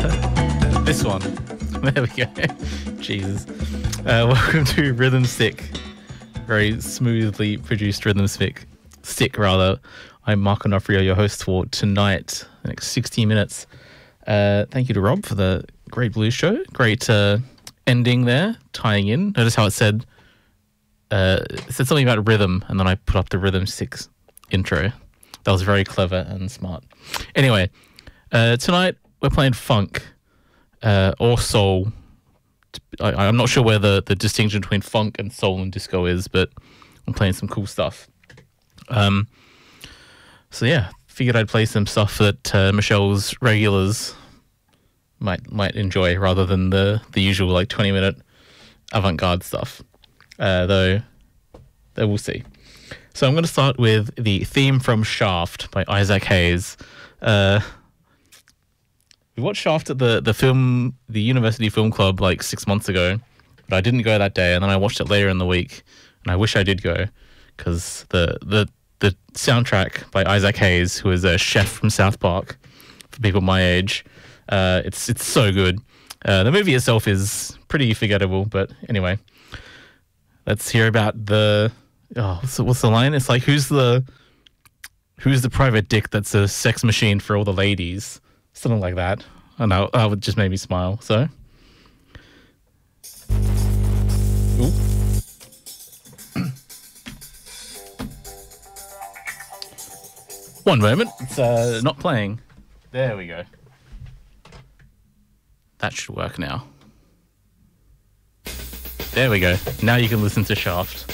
This one. There we go. Jesus. Welcome to Rhythm Stick. Very smoothly produced Rhythm Stick. I'm Mark Onofrio, your host for tonight, the next 60 minutes. Thank you to Rob for the great blues show. Great ending there, tying in. Notice how it said something about rhythm, and then I put up the Rhythm Stick intro. That was very clever and smart. Anyway, tonight we're playing funk or soul. I'm not sure where the distinction between funk and soul and disco is, but I'm playing some cool stuff. So yeah, figured I'd play some stuff that Michelle's regulars might enjoy rather than the usual like 20-minute avant-garde stuff. Though we'll see. So I'm going to start with the theme from Shaft by Isaac Hayes. We watched Shaft at the University Film Club like 6 months ago, but I didn't go that day, and then I watched it later in the week, and I wish I did go, because the soundtrack by Isaac Hayes, who is a chef from South Park, for people my age, it's so good. The movie itself is pretty forgettable, but anyway, let's hear about what's the line? It's like, who's the private dick that's a sex machine for all the ladies? Something like that. And that would just make me smile. So, ooh. One moment. It's not playing. There we go. That should work now. There we go. Now you can listen to Shaft.